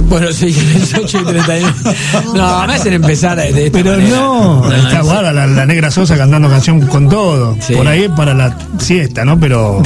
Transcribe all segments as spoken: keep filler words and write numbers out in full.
Bueno, sí, es ocho y treinta y uno. No, me hacen empezar de esta Pero manera. no, No, está es- guarda la, la negra Sosa cantando canción con todo. Sí. Por ahí es para la siesta, ¿no? Pero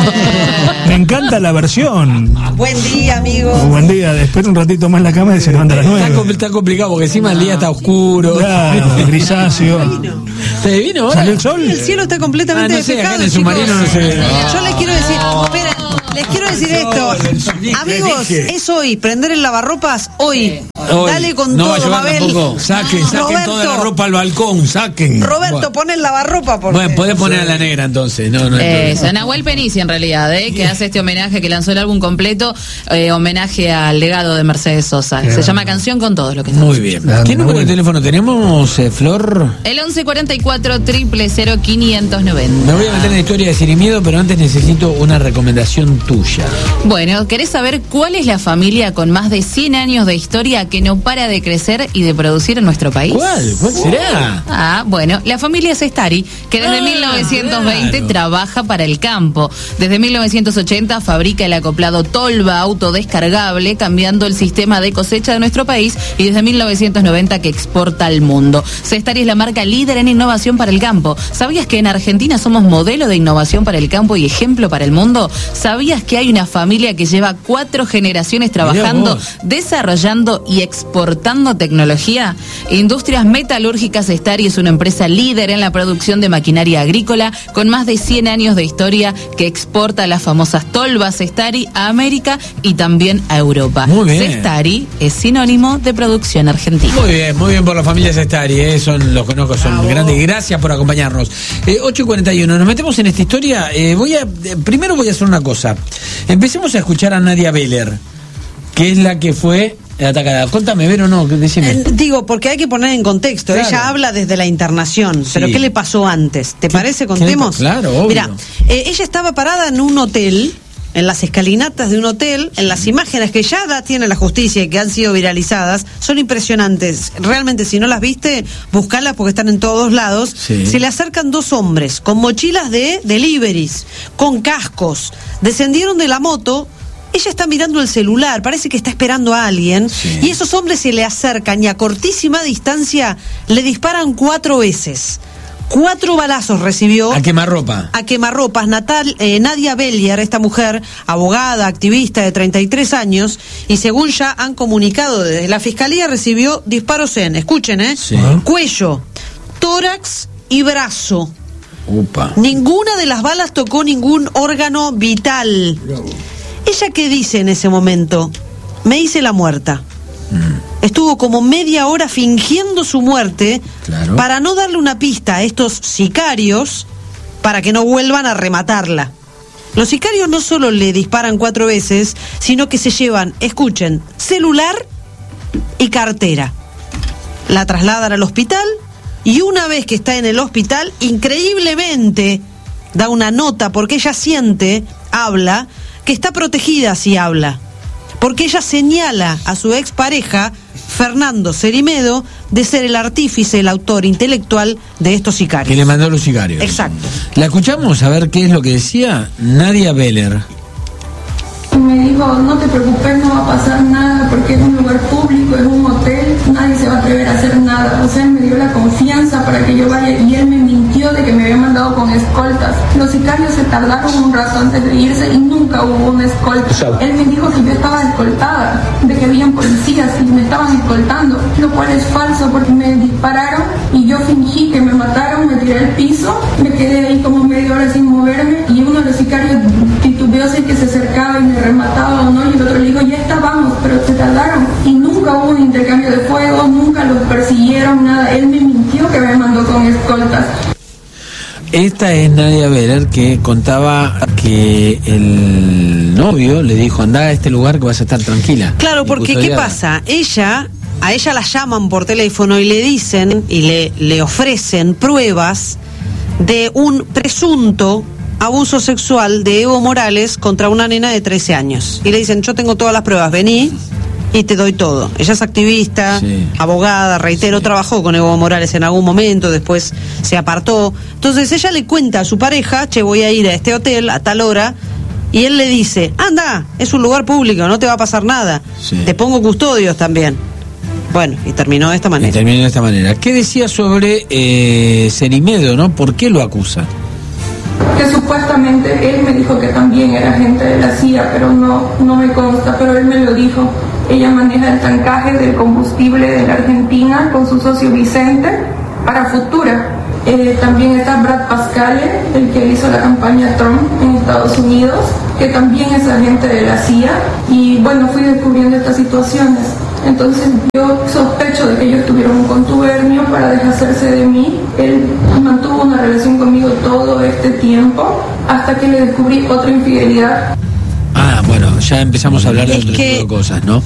me encanta la versión. Buen día, amigos. Buen día, después un ratito más en la cama y se levanta a las Está, nueve. compl- está complicado porque encima el día está oscuro. Claro, grisáceo. ¿Se vino ahora? ¿Salió el sol? El cielo está completamente Ah, no sé, acá despejado, en el chicos. submarino no se ve. Yo les quiero decir, esperen, les quiero decir esto. Amigos, es hoy, prender el lavarropas hoy. Hoy. Dale con no va a todo, llevar Mabel. tampoco. Saquen, saquen Roberto. toda la ropa al balcón, saquen. Roberto, Bueno. pon el lavarropa porque... Bueno, podés poner a la negra entonces. No, no hay Eh, problema. Nahuel Penici en realidad, ¿eh? que hace este homenaje, que lanzó el álbum completo, eh, homenaje al legado de Mercedes Sosa. Se llama Canción con Todos, lo que estamos Muy bien. Claro, ¿Qué número bueno. de teléfono tenemos, eh, Flor? El once cuarenta y cuatro, cero cero cero, quinientos Me noventa. voy a meter en la historia de Sin Miedo, pero antes necesito una recomendación tuya. Bueno, ¿querés saber cuál es la familia con más de cien años de historia que no para de crecer y de producir en nuestro país? ¿Cuál? ¿Cuál será? Ah, bueno, la familia Sestari, que desde Ah, mil novecientos veinte claro. trabaja para el campo. Desde mil novecientos ochenta fabrica el acoplado Tolva autodescargable, cambiando el sistema de cosecha de nuestro país, y desde mil novecientos noventa que exporta al mundo. Sestari es la marca líder en innovación para el campo. ¿Sabías que en Argentina somos modelo de innovación para el campo y ejemplo para el mundo? ¿Sabías que hay una familia que lleva cuatro generaciones trabajando, vos. desarrollando y exportando tecnología? Industrias Metalúrgicas Sestari es una empresa líder en la producción de maquinaria agrícola con más de cien años de historia que exporta las famosas tolvas Sestari a América y también a Europa. Muy bien. Sestari es sinónimo de producción argentina. Muy bien, muy bien por la familia Sestari, eh, son, los conozco, son grandes. Gracias por acompañarnos. Eh, ocho y cuarenta y uno, nos metemos en esta historia. Eh, voy a, eh, primero voy a hacer una cosa. Empecemos a escuchar a Nadia Beller, que es la que fue atacada. Contame, Vero, no, decime. Eh, digo, porque hay que poner en contexto. Claro. Ella habla desde la internación, Sí. pero ¿qué le pasó antes? ¿Te parece? qué le Contemos. pa- claro, obvio. Mira, eh, ella estaba parada en un hotel, en las escalinatas de un hotel. En las imágenes que ya da tiene la justicia y que han sido viralizadas, son impresionantes. Realmente, si no las viste, buscalas porque están en todos lados. Sí. Se le acercan dos hombres con mochilas de deliveries, con cascos. Descendieron de la moto. Ella está mirando el celular, parece que está esperando a alguien, Sí. y esos hombres se le acercan y a cortísima distancia le disparan cuatro veces. Cuatro balazos recibió. A quemarropa. A quemarropas. Natal, eh, Nadia Beller, esta mujer, abogada, activista de treinta y tres años, y según ya han comunicado desde la fiscalía, recibió disparos en, escuchen, ¿eh? Sí. Cuello, tórax y brazo. Upa. Ninguna de las balas tocó ningún órgano vital. ¿Ella qué dice en ese momento? Me hice la muerta. Estuvo como media hora fingiendo su muerte, Claro. para no darle una pista a estos sicarios para que no vuelvan a rematarla. Los sicarios no solo le disparan cuatro veces, sino que se llevan, escuchen, celular y cartera. La trasladan al hospital y una vez que está en el hospital, increíblemente da una nota porque ella siente, habla, que está protegida si habla. Porque ella señala a su expareja, Fernando Cerimedo, de ser el artífice, el autor intelectual de estos Que sicarios. le mandó a los sicarios. Exacto. La escuchamos a ver qué es lo que decía Nadia Beller. Y me dijo, no te preocupes, no va a pasar nada porque es un lugar público, es un hotel, nadie se va a atrever a hacer nada. O sea, él me dio la confianza para que yo vaya y él me mintió de que me había mandado con escoltas. Los sicarios se tardaron un rato antes de irse y nunca hubo una escolta. Él me dijo que yo estaba escoltada, de que habían policías y me estaban escoltando, lo cual es falso porque me dispararon y yo fingí que me mataron, me tiré al piso, me quedé ahí como media hora sin moverme y uno de los sicarios titubeó si que se acercaba y me remataba o no, y el otro le dijo, ya está, vamos, pero se tardaron. Y nunca hubo un intercambio de fuego, nunca los persiguieron, nada. Él me mintió que me mandó con escoltas. Esta es Nadia Beller, que contaba que el novio le dijo, anda a este lugar que vas a estar tranquila. Claro, y porque ¿qué custodiada. pasa? Ella, a ella la llaman por teléfono y le dicen y le, le ofrecen pruebas de un presunto abuso sexual de Evo Morales contra una nena de trece años. Y le dicen, yo tengo todas las pruebas, vení y te doy todo. Ella es activista, Sí. abogada, reitero, Sí. trabajó con Evo Morales en algún momento, después se apartó. Entonces ella le cuenta a su pareja, che, voy a ir a este hotel a tal hora, y él le dice, anda, es un lugar público, no te va a pasar nada, Sí. te pongo custodios también. Bueno, y terminó de esta Y manera. terminó de esta manera. ¿Qué decía sobre eh, Cerimedo, no? ¿Por qué lo acusa? Que supuestamente él me dijo que también era agente de la C I A, pero no, no me consta, pero él me lo dijo. Ella maneja el tancaje del combustible de la Argentina con su socio Vicente para Futura. Eh, también está Brad Pascale, el que hizo la campaña Trump en Estados Unidos, que también es agente de la C I A. Y bueno, fui descubriendo estas situaciones. Entonces yo sospecho de que ellos tuvieron un contubernio para deshacerse de mí. Él mantuvo una relación conmigo todo este tiempo hasta que le descubrí otra infidelidad. Ah, bueno, ya empezamos a hablar de Es otro que- tipo de cosas, ¿no?